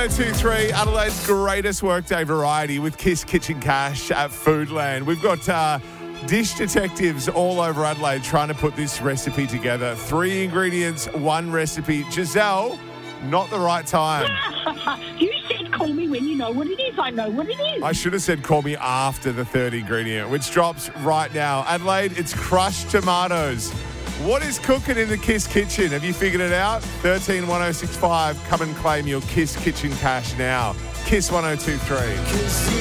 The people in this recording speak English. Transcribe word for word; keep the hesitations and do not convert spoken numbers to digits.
oh two three, Adelaide's greatest workday variety with Kiss Kitchen Cash at Foodland. We've got uh, dish detectives all over Adelaide trying to put this recipe together. Three ingredients, one recipe. Giselle, not the right time. You said call me when you know what it is. I know what it is. I should have said call me after the third ingredient, which drops right now. Adelaide, it's crushed tomatoes. What is cooking in the Kiss Kitchen? Have you figured it out? thirteen one oh six five. Come and claim your Kiss Kitchen Cash now. Kiss one oh two three.